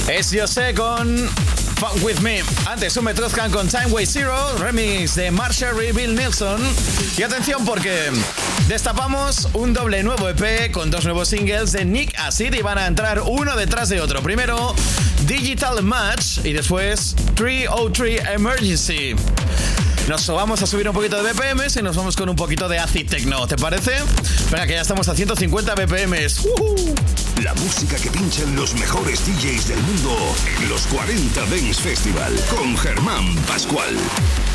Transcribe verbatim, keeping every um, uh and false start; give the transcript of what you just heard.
Es José con Funk With Me. Antes, un Metrozcan con Time Way Zero, remix de Marshall y Bill Nilsson. Y atención porque destapamos un doble nuevo E P con dos nuevos singles de Nick Acid y van a entrar uno detrás de otro. Primero, Digital Match y después three oh three Emergency. Nos vamos a subir un poquito de B P Ms y nos vamos con un poquito de acid techno, ¿te parece? Venga, que ya estamos a ciento cincuenta B P Ms. ¡Uh! La música que pinchan los mejores D Js del mundo en los cuarenta Dance Festival con Germán Pascual.